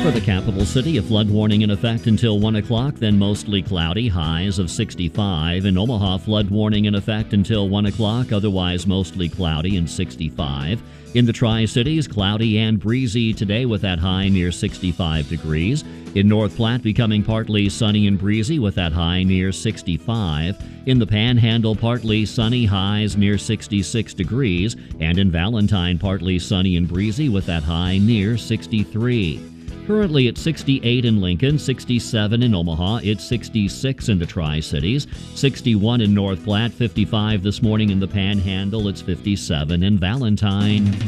For the capital city, a flood warning in effect until 1 o'clock, then mostly cloudy, highs of 65. In Omaha, flood warning in effect until 1 o'clock, otherwise mostly cloudy and 65. In the Tri-Cities, cloudy and breezy today with that high near 65 degrees. In North Platte, becoming partly sunny and breezy with that high near 65. In the Panhandle, partly sunny, highs near 66 degrees. And in Valentine, partly sunny and breezy with that high near 63. Currently at 68 in Lincoln, 67 in Omaha, it's 66 in the Tri-Cities, 61 in North Platte, 55 this morning in the Panhandle, it's 57 in Valentine.